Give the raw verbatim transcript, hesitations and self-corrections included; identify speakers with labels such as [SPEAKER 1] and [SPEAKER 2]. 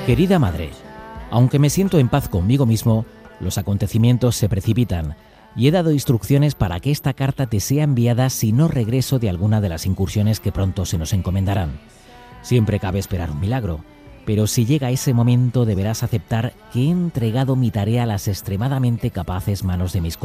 [SPEAKER 1] Querida madre, aunque me siento en paz conmigo mismo, los acontecimientos se precipitan y he dado instrucciones para que esta carta te sea enviada si no regreso de alguna de las incursiones que pronto se nos encomendarán. Siempre cabe esperar un milagro, pero si llega ese momento deberás aceptar que he entregado mi tarea a las extremadamente capaces manos de mis